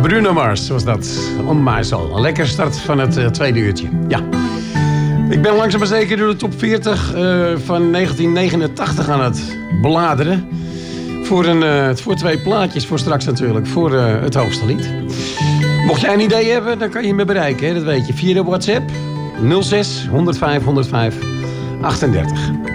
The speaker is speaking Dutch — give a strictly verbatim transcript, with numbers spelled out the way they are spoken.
Bruno Mars was dat. On My Soul. Een lekker start van het uh, tweede uurtje. Ja. Ik ben langzaam maar zeker door de top veertig uh, van negentien negenentachtig aan het bladeren. Voor, een, uh, voor twee plaatjes, voor straks natuurlijk, voor uh, het hoogste lied. Mocht jij een idee hebben, dan kan je me bereiken, hè? Dat weet je. Via de WhatsApp nul zes honderdvijf honderdvijf achtendertig.